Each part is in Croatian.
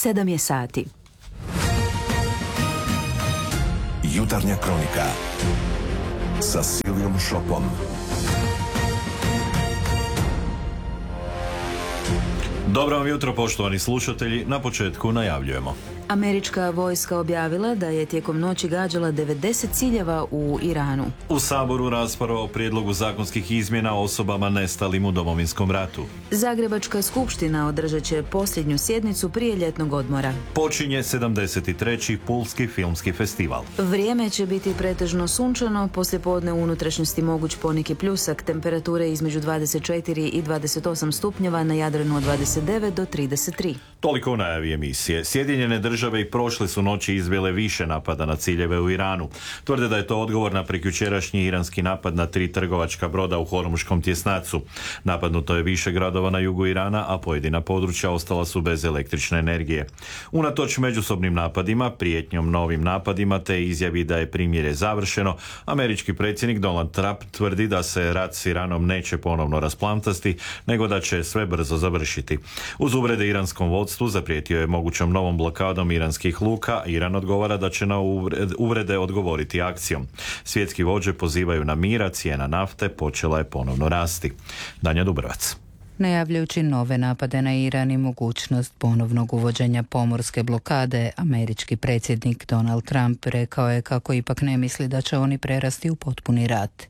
7 je sati. Jutarnja kronika sa Silvijom Šopom. Dobro vam jutro, poštovani slušatelji. Na početku najavljujemo. Američka vojska objavila da je tijekom noći gađala 90 ciljeva u Iranu. U Saboru rasprava o prijedlogu zakonskih izmjena o osobama nestalim u Domovinskom ratu. Zagrebačka skupština održat će posljednju sjednicu prije ljetnog odmora. Počinje 73. Pulski filmski festival. Vrijeme će biti pretežno sunčano, poslijepodne u unutrašnjosti moguć poneki pljusak, temperature između 24 i 28 stupnjeva, na Jadranu od 29 do 33. Toliko u najavi emisije. Sjedinjene države i prošle su noći izvele više napada na ciljeve u Iranu. Tvrde da je to odgovor na prekjučerašnji iranski napad na 3 trgovačka broda u Hormuškom tjesnacu. Napadnuto je više gradova na jugu Irana, a pojedina područja ostala su bez električne energije. Unatoč međusobnim napadima, prijetnjom novim napadima te izjavi da je primirje završeno, američki predsjednik Donald Trump tvrdi da se rat s Iranom neće ponovno rasplantasti, nego da će sve brzo završiti. Uz uvrede iranskom vodstvu zaprijetio je mogućom novom blokadom iranskih luka. Iran odgovara da će na uvrede odgovoriti akcijom. Svjetski vođe pozivaju na mir, a cijena nafte počela je ponovno rasti. Danja Dubrovac. Najavljujući nove napade na Iran i mogućnost ponovnog uvođenja pomorske blokade, američki predsjednik Donald Trump rekao je kako ipak ne misli da će oni prerasti u potpuni rat.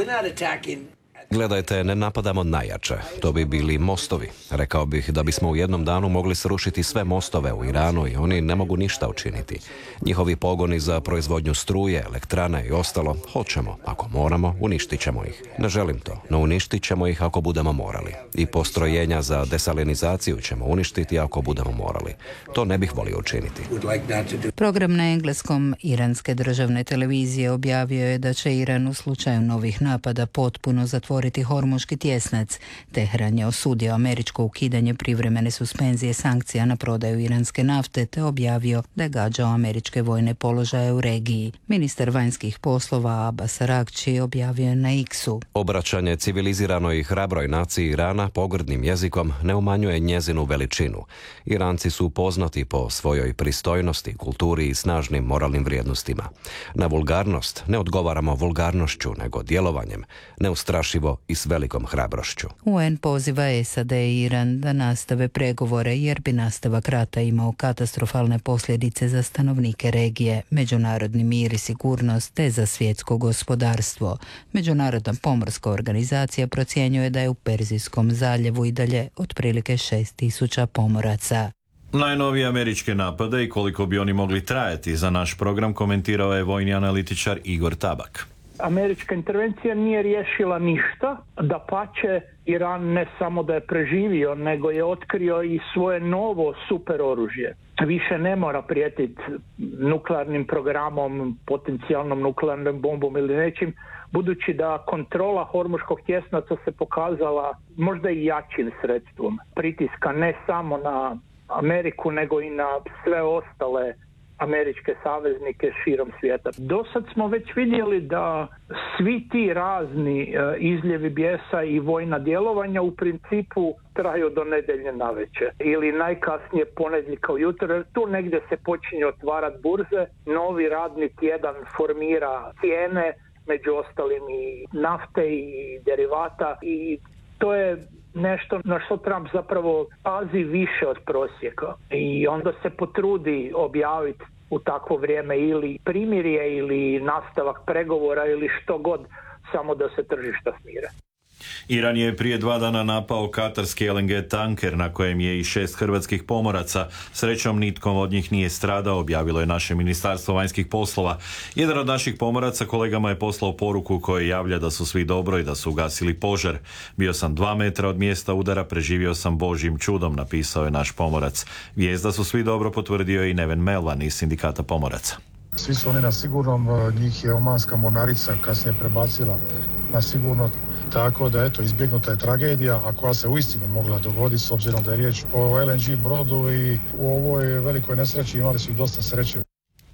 Gledajte, ne napadamo najjače. To bi bili mostovi. Rekao bih da bismo u jednom danu mogli srušiti sve mostove u Iranu i oni ne mogu ništa učiniti. Njihovi pogoni za proizvodnju struje, elektrane i ostalo, hoćemo. Ako moramo, uništit ćemo ih. Ne želim to, no uništit ćemo ih ako budemo morali. I postrojenja za desalinizaciju ćemo uništiti ako budemo morali. To ne bih volio učiniti. Program na engleskom iranske državne televizije objavio je da će Iran u slučaju novih napada potpuno zatvoriti Hormuški tjesnac. Teheran je osudio američko ukidanje privremene suspenzije sankcija na prodaju iranske nafte te objavio da je gađao američke vojne položaje u regiji. Ministar vanjskih poslova Abbas Araghči objavio je na X-u: Obraćanje civiliziranoj i hrabroj naciji Irana pogrdnim jezikom ne umanjuje njezinu veličinu. Iranci su poznati po svojoj pristojnosti, kulturi i snažnim moralnim vrijednostima. Na vulgarnost ne odgovaramo vulgarnošću, nego djelovanjem, neustrašivo i s velikom hrabrošću. UN poziva SAD i Iran da nastave pregovore jer bi nastavak rata imao katastrofalne posljedice za stanovnike regije, međunarodni mir i sigurnost te za svjetsko gospodarstvo. Međunarodna pomorska organizacija procjenjuje da je u Perzijskom zaljevu i dalje otprilike 6.000 pomoraca. Najnovije američke napade i koliko bi oni mogli trajati za naš program komentirao je vojni analitičar Igor Tabak. Američka intervencija nije riješila ništa, dapače, Iran ne samo da je preživio, nego je otkrio i svoje novo super oružje. Više ne mora prijetiti nuklearnim programom, potencijalnom nuklearnom bombom ili nečim, budući da kontrola Hormuškog tjesnaca se pokazala možda i jačim sredstvom pritiska ne samo na Ameriku, nego i na sve ostale američke saveznike širom svijeta. Dosad smo već vidjeli da svi ti razni izljevi bijesa i vojna djelovanja u principu traju do nedjelje navečer ili najkasnije ponedjeljka ujutro, jer tu negdje se počinje otvarati burze, novi radni tjedan formira cijene, među ostalim i nafte i derivata, i to je nešto na što Trump zapravo pazi više od prosjeka i onda se potrudi objaviti u takvo vrijeme ili primirje ili nastavak pregovora ili što god, samo da se tržišta smire. Iran je prije 2 dana napao katarski LNG tanker na kojem je i 6 hrvatskih pomoraca. Srećom nitko od njih nije stradao, objavilo je naše Ministarstvo vanjskih poslova. Jedan od naših pomoraca kolegama je poslao poruku koja javlja da su svi dobro i da su ugasili požar. Bio sam 2 metra od mjesta udara, preživio sam božjim čudom, napisao je naš pomorac. Vijest da su svi dobro potvrdio i Neven Melvan iz sindikata pomoraca. Svi su oni na sigurnom, njih je omanska mornarica kasnije prebacila na sigurno. Tako da eto, izbjegnuta je tragedija, a koja se uistinu mogla dogoditi s obzirom da je riječ o LNG brodu i u ovoj velikoj nesreći imali su dosta sreće.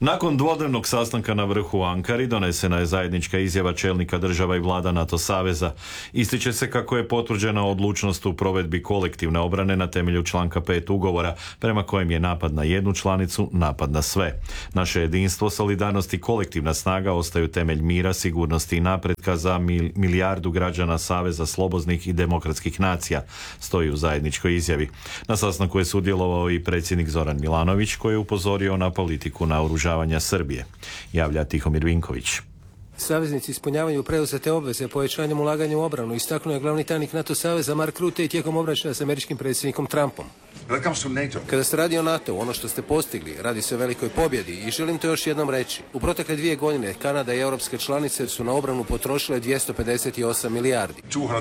Nakon dvodnevnog sastanka na vrhu u Ankari donesena je zajednička izjava čelnika država i vlada NATO saveza. Ističe se kako je potvrđena odlučnost u provedbi kolektivne obrane na temelju članka 5 ugovora, prema kojem je napad na jednu članicu napad na sve. Naše jedinstvo, solidarnost i kolektivna snaga ostaju temelj mira, sigurnosti i napretka za milijardu građana Saveza slobodnih i demokratskih nacija, stoji u zajedničkoj izjavi. Na sastanku je sudjelovao i predsjednik Zoran Milanović, koji je upozorio na politiku naoružavanja Srbije. Javlja Tihomir Vinković. Saveznici ispunjavaju preuzete obveze povećanjem ulaganja u obranu, istaknuo je glavni tajnik NATO saveza Mark Rutte i tijekom obračuna s američkim predsjednikom Trumpom. Kada se radi o NATO, ono što ste postigli, radi se o velikoj pobjedi i želim to još jednom reći. U protekle 2 godine Kanada i europske članice su na obranu potrošile 258 milijardi.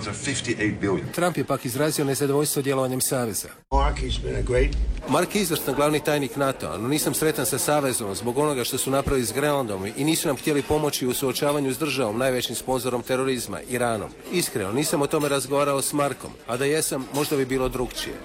Trump je pak izrazio nezadovoljstvo djelovanjem saveza. Mark je izvrstan glavni tajnik NATO-a, no nisam sretan sa savezom zbog onoga što su napravili s Grenlandom i nisu nam htjeli pomoći u suočavanju s državom, najvećim sponzorom terorizma, Iranom. Iskreno, nisam o tome razgovarao s Markom, a da jesam, možda bi bilo drukčije.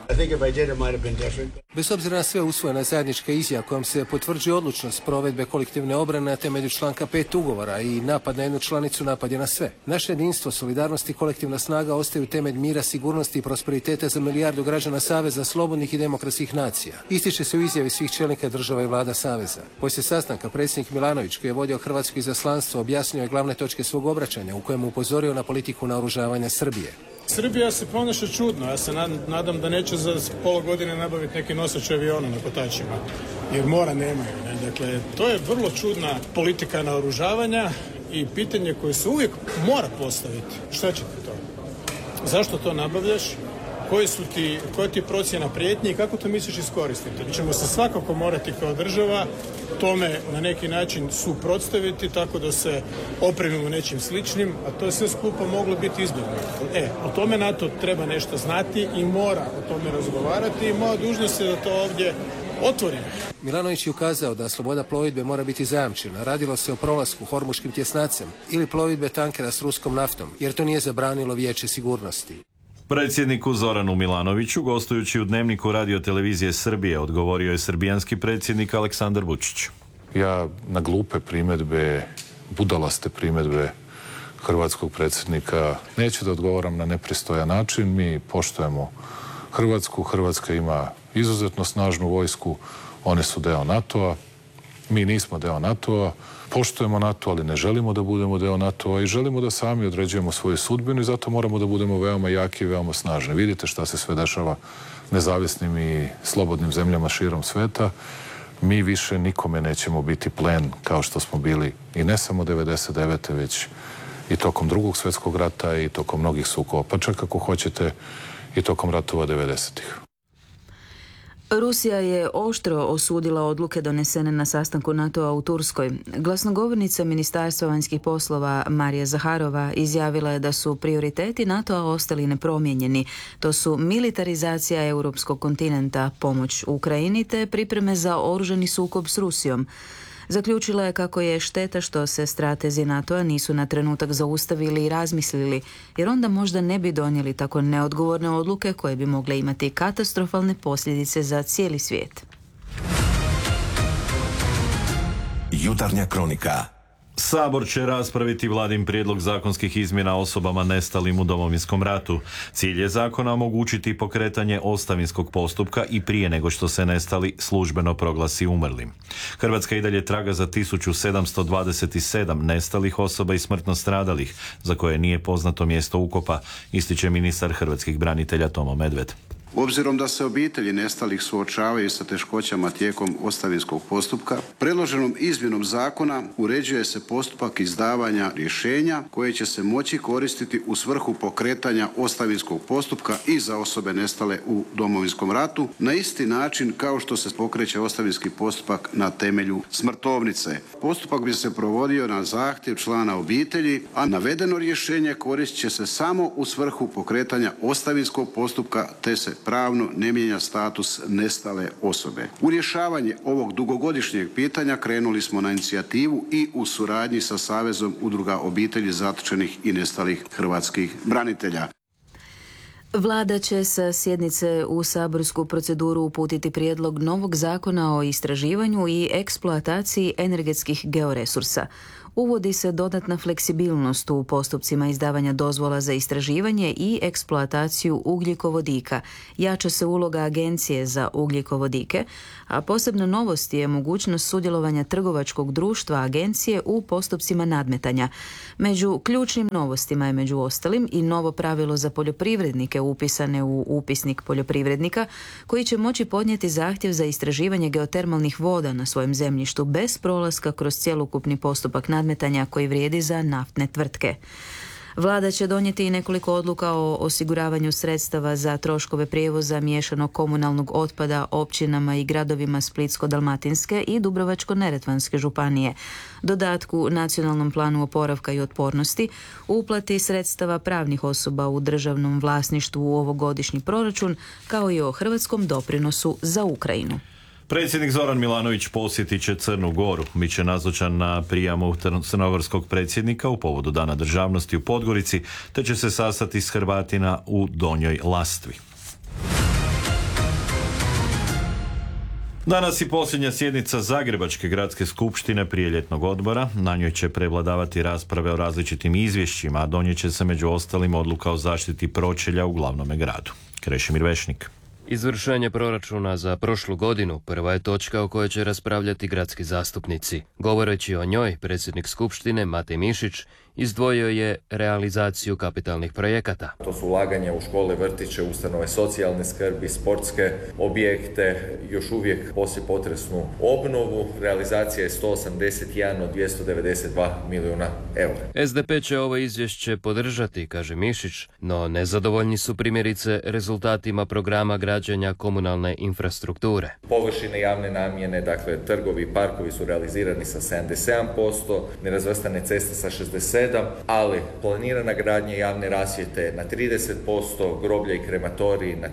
Bez obzira na sve, usvojena zajednička izjava kojom se potvrđuje odlučnost provedbe kolektivne obrane na temelju članka 5 ugovora i napad na jednu članicu napad je na sve. Naše jedinstvo, solidarnost i kolektivna snaga ostaju temelj mira, sigurnosti i prosperiteta za milijardu građana Saveza slobodnih i demokratskih nacija. Ističe se u izjavi svih čelnika država i vlada Saveza. Poslije sastanka predsjednik Milanović, koji je vodio hrvatsko izaslanstvo, objasnio je glavne točke svog obraćanja u kojem upozorio na politiku naoružavanja Srbije. Srbija se ponaša čudno. Ja se nadam da neće za pola godine nabaviti neke nosače aviona na kotačima, jer mora nemaju. Ne? Dakle, to je vrlo čudna politika naoružavanja i pitanje koje se uvijek mora postaviti. Šta će ti to? Zašto to nabavljaš? Koja ti je procjena prijetnji i kako to misliš iskoristiti? Mi ćemo se svakako morati kao država tome na neki način suprotstaviti tako da se opremimo nečim sličnim, a to je sve skupo moglo biti izbjegnuto. O tome NATO treba nešto znati i mora o tome razgovarati i moja dužnost je da to ovdje otvorim. Milanović je ukazao da sloboda plovidbe mora biti zajamčena. Radilo se o prolasku hormuškim tjesnacem ili plovidbe tankera s ruskom naftom, jer to nije zabranilo Vijeće sigurnosti. Predsjedniku Zoranu Milanoviću, gostujući u Dnevniku radiotelevizije Srbije, odgovorio je srbijanski predsjednik Aleksandar Vučić. Ja na glupe primjedbe, budalaste primjedbe hrvatskog predsjednika neću da odgovaram na nepristojan način. Mi poštujemo Hrvatsku. Hrvatska ima izuzetno snažnu vojsku. One su deo NATO-a. Mi nismo deo NATO-a. Poštujemo NATO, ali ne želimo da budemo deo NATO-a i želimo da sami određujemo svoju sudbinu i zato moramo da budemo veoma jaki i veoma snažni. Vidite šta se sve dešava nezavisnim i slobodnim zemljama širom sveta. Mi više nikome nećemo biti plen kao što smo bili i ne samo 99. već i tokom Drugog svjetskog rata i tokom mnogih sukoba, pa čak ako hoćete i tokom ratova 90-ih. Rusija je oštro osudila odluke donesene na sastanku NATO-a u Turskoj. Glasnogovornica Ministarstva vanjskih poslova Marija Zaharova izjavila je da su prioriteti NATO-a ostali nepromijenjeni. To su militarizacija europskog kontinenta, pomoć Ukrajini te pripreme za oružani sukob s Rusijom. Zaključila je kako je šteta što se stratezi NATO-a nisu na trenutak zaustavili i razmislili, jer onda možda ne bi donijeli tako neodgovorne odluke koje bi mogle imati katastrofalne posljedice za cijeli svijet. Jutarnja kronika. Sabor će raspraviti vladin prijedlog zakonskih izmjena osobama nestalim u Domovinskom ratu. Cilj je zakona omogućiti pokretanje ostavinskog postupka i prije nego što se nestali službeno proglasi umrlim. Hrvatska i dalje traga za 1727 nestalih osoba i smrtno stradalih, za koje nije poznato mjesto ukopa, ističe ministar hrvatskih branitelja Tomo Medved. Obzirom da se obitelji nestalih suočavaju sa teškoćama tijekom ostavinskog postupka, predloženom izmjenom zakona uređuje se postupak izdavanja rješenja koje će se moći koristiti u svrhu pokretanja ostavinskog postupka i za osobe nestale u Domovinskom ratu na isti način kao što se pokreće ostavinski postupak na temelju smrtovnice. Postupak bi se provodio na zahtjev člana obitelji, a navedeno rješenje koristit će se samo u svrhu pokretanja ostavinskog postupka te se pravno ne mijenja status nestale osobe. U rješavanje ovog dugogodišnjeg pitanja krenuli smo na inicijativu i u suradnji sa Savezom udruga obitelji zatočenih i nestalih hrvatskih branitelja. Vlada će sa sjednice u saborsku proceduru uputiti prijedlog novog zakona o istraživanju i eksploataciji energetskih georesursa. Uvodi se dodatna fleksibilnost u postupcima izdavanja dozvola za istraživanje i eksploataciju ugljikovodika. Jača se uloga Agencije za ugljikovodike, a posebna novost je mogućnost sudjelovanja trgovačkog društva agencije u postupcima nadmetanja. Među ključnim novostima je među ostalim i novo pravilo za poljoprivrednike upisane u upisnik poljoprivrednika, koji će moći podnijeti zahtjev za istraživanje geotermalnih voda na svojem zemljištu bez prolaska kroz cjelokupni postupak nadmetanja koji vrijedi za naftne tvrtke. Vlada će donijeti i nekoliko odluka o osiguravanju sredstava za troškove prijevoza miješanog komunalnog otpada općinama i gradovima Splitsko-dalmatinske i Dubrovačko-neretvanske županije, dodatku Nacionalnom planu oporavka i otpornosti, uplati sredstava pravnih osoba u državnom vlasništvu u ovogodišnji proračun, kao i o hrvatskom doprinosu za Ukrajinu. Predsjednik Zoran Milanović posjetit će Crnu Goru. Biće nazočan na prijamu crnogorskog predsjednika u povodu Dana državnosti u Podgorici, te će se sastati s Hrvatima u Donjoj Lastvi. Danas je posljednja sjednica Zagrebačke gradske skupštine prije ljetnog odbora. Na njoj će prevladavati rasprave o različitim izvješćima, a donijet će se među ostalim odluka o zaštiti pročelja u glavnome gradu. Krešimir Vešnik. Izvršenje proračuna za prošlu godinu prva je točka o kojoj će raspravljati gradski zastupnici. Govoreći o njoj, predsjednik Skupštine Matej Mišić izdvojio je realizaciju kapitalnih projekata. To su ulaganja u škole, vrtiće, ustanove socijalne skrbi, sportske objekte, još uvijek poslijepotresnu obnovu. Realizacija je 181 od 292 milijuna eura. SDP će ovo izvješće podržati, kaže Mišić, no nezadovoljni su primjerice rezultatima programa građenja komunalne infrastrukture. Površine javne namjene, dakle trgovi i parkovi su realizirani sa 77%, nerazvrstane ceste sa 67%, ali planirana gradnja javne rasvjete na 30%, groblja i krematoriji na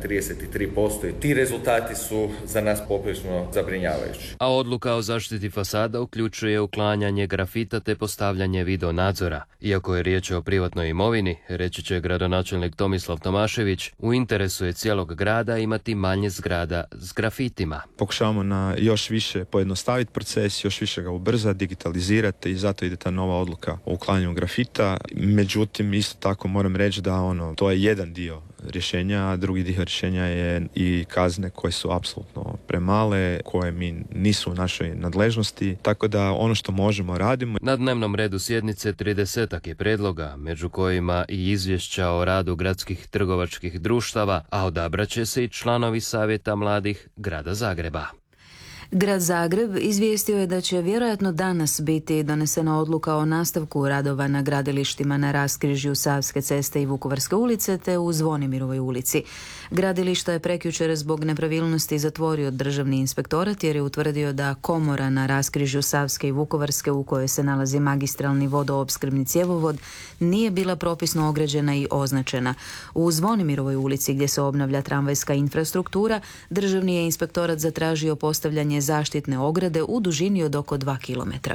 33% i ti rezultati su za nas poprilično zabrinjavajući. A odluka o zaštiti fasada uključuje uklanjanje grafita te postavljanje videonadzora. Iako je riječ o privatnoj imovini, reći će gradonačelnik Tomislav Tomašević, u interesu je cijelog grada imati manje zgrada s grafitima. Pokušavamo na još više pojednostaviti proces, još više ga ubrzati, digitalizirati i zato ide ta nova odluka o uklanjanju grafita. Međutim, isto tako moram reći da to je jedan dio rješenja, a drugi dio rješenja je i kazne koje su apsolutno premale, koje mi nisu u našoj nadležnosti, tako da ono što možemo radimo. Na dnevnom redu sjednice 30 je predloga, među kojima i izvješća o radu gradskih trgovačkih društava, a odabrat će se i članovi Savjeta mladih Grada Zagreba. Grad Zagreb izvijestio je da će vjerojatno danas biti donesena odluka o nastavku radova na gradilištima na raskrižju Savske ceste i Vukovarske ulice te u Zvonimirovoj ulici. Gradilišta je prekjučer zbog nepravilnosti zatvorio Državni inspektorat jer je utvrdio da komora na raskrižju Savske i Vukovarske u kojoj se nalazi magistralni vodoopskrbni cjevovod nije bila propisno ograđena i označena. U Zvonimirovoj ulici gdje se obnavlja tramvajska infrastruktura, Državni je inspektorat zatražio postavljanje zaštitne ograde u dužini od oko 2 km.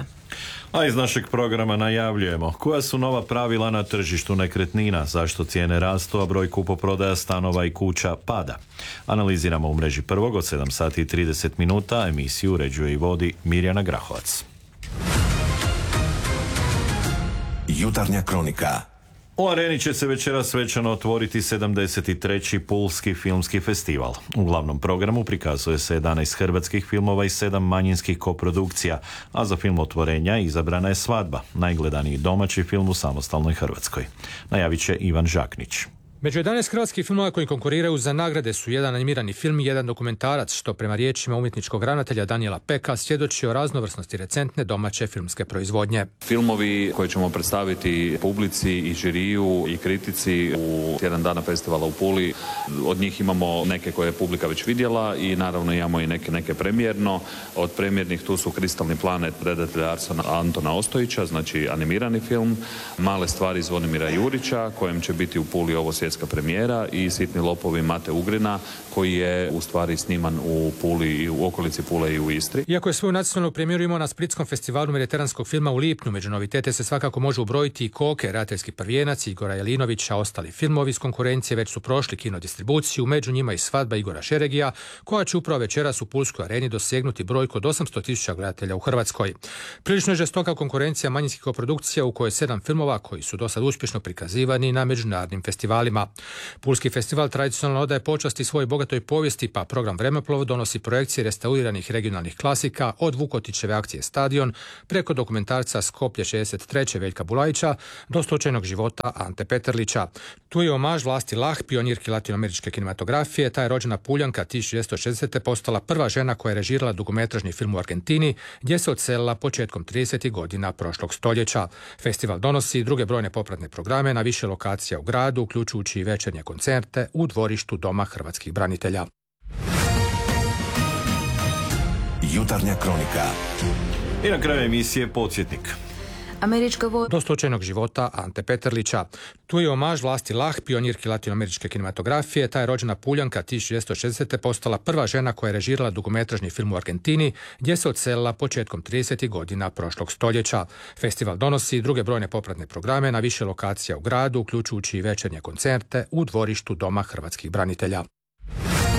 A iz našeg programa najavljujemo koja su nova pravila na tržištu nekretnina, zašto cijene rastu, a broj kupoprodaja stanova i kuća pada. Analiziramo u mreži Prvog od 7 sati i 30 minuta, emisiju uređuje i vodi Mirjana Grahovac. Jutarnja kronika. U Areni će se večeras svečano otvoriti 73. Pulski filmski festival. U glavnom programu prikazuje se 11 hrvatskih filmova i 7 manjinskih koprodukcija, a za film otvorenja izabrana je Svadba, najgledaniji domaći film u samostalnoj Hrvatskoj. Najavit će Ivan Žaknić. Među 11 hrvatskih filmova koji konkuriraju za nagrade su jedan animirani film i jedan dokumentarac, što prema riječima umjetničkog ravnatelja Danijela Peka svjedoči o raznovrsnosti recentne domaće filmske proizvodnje. Filmovi koje ćemo predstaviti publici i žiriju i kritici u tjedan dana festivala u Puli, od njih imamo neke koje je publika već vidjela i naravno imamo i neke premijerno. Od premijernih tu su Kristalni planet redatelja Antona Ostojića, znači animirani film, Male stvari Zvonimira Jurića, kojem će biti u Puli ovo svjetska premijera, i Sitni lopovi Mate Ugrina, koji je u stvari sniman u Puli i u okolici Pule i u Istri. Iako je svoju nacionalnu premijeru imao na Splitskom festivalu mediteranskog filma u lipnju, među novitete se svakako može ubrojiti i Koke, Rateljski prvijenac Igora Jelinovića. Ostali filmovi iz konkurencije već su prošli kinodistribuciju, među njima i Svadba Igora Šeregija, koja će upravo večeras u Pulskoj areni dosegnuti brojku od 800.000 gledatelja u Hrvatskoj. Prilično je žestoka konkurencija manjinskih koprodukcija u kojoj 7 filmova koji su dosad uspješno prikazivani na međunarodnim festivalima. Pulski festival tradicionalno odaje počasti svojoj bogatoj povijesti, pa program Vremeplov donosi projekcije restauriranih regionalnih klasika od Vukotićeve akcije Stadion preko dokumentarca Skoplje 63. Veljka Bulajića do Slučajnog života Ante Peterlića. Tu je omaž Vlasti Lah, pionirki latinoameričke kinematografije. Ta je rođena Puljanka 1960. postala prva žena koja je režirala dugometražni film u Argentini, gdje se odselila početkom 30. godina prošlog stoljeća. Festival donosi i druge brojne popratne programe na više lokacija u gradu, uključujući i večernje koncerte u dvorištu Doma hrvatskih branitelja. Jutarnja kronika. I na kraju emisije podsjetnik. Američka do Slučajnog života Ante Peterlića. Tu je omaž Vlasti Lah, pionirki latinoameričke kinematografije. Ta je rođena Puljanka 1960. postala prva žena koja je režirala dugometražni film u Argentini, gdje se odselila početkom 30. godina prošlog stoljeća. Festival donosi i druge brojne popratne programe na više lokacija u gradu, uključujući i večernje koncerte u dvorištu Doma hrvatskih branitelja.